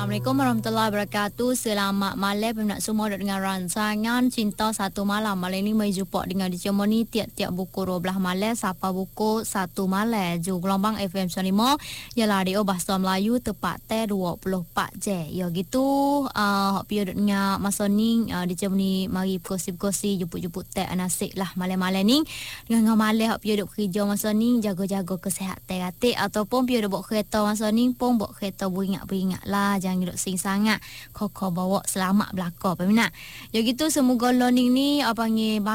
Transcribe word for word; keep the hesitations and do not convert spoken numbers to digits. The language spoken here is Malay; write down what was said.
Assalamualaikum warahmatullahi wabarakatuh. Selamat malam peminat semua dengan rancangan Cinta Satu Malam. Malam ini mari jumpa dengan di Cuma ni tiap-tiap buku dua belas malam sampai buku satu malam. Ju gelombang F M sembilan puluh lima ialah radio bahasa Melayu tepat teh dua puluh empat jam. Ya gitu uh, hok piyo dengan masa ni uh, di Cuma ni mari berkosi-kosi jemput-jemput teh nasik lah malam-malam ni. Dengan malam hok piyo duk kerja masa ni jaga-jaga kesihatan hati ataupun piyo duk bawa kereta masa ni pun bawa kereta beringat-beringat lah, jangan duduk sing sangat. Koko bawa selamat belaka peminat. Ya gitu semoga learning ni apa panggil